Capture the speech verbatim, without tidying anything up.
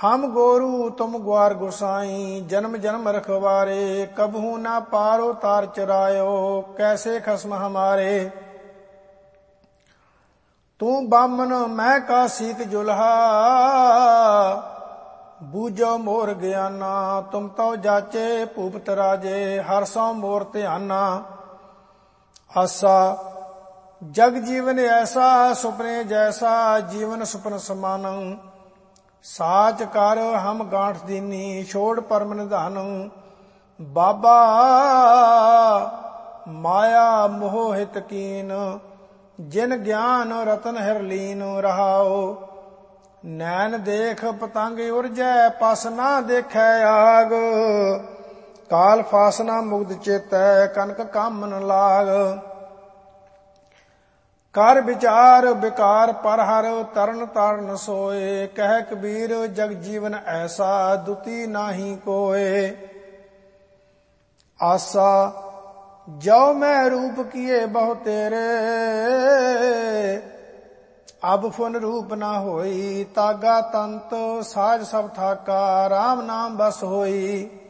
हम गोरु तुम ग्वार गोसाई, जन्म जन्म रखवारे, कबहू ना पारो तार चरायो, कैसे खस्म हमारे। तू बामन मैं का सीत जुल्हा, बूझो मोर ज्ञाना, तुम तो जाचे भूपत राजे, हर सौ मोर ध्याना। आसा जग जीवन ऐसा, सुपने जैसा, जीवन सुपन समान, साच कर हम गांठ दीनी, छोड़ परम निधान। बाबा माया मोह हित कीन, जिन ज्ञान रतन हरलीन रहाओ। नैन देख पतंग उर्जै, पस ना देखै आग, काल फासना मुग्ध चेतै, कनक कामन लाग। कर विचार विकार पर हर, तरन ताਰਨ सोए, कह कबीर जग जीवन ऐसा, दुती नाही कोय। आसा जो मैं रूप किए बहु तेरे, अब फुन रूप ना होई, तागा तंत साज सब ठाका, राम नाम बस होई।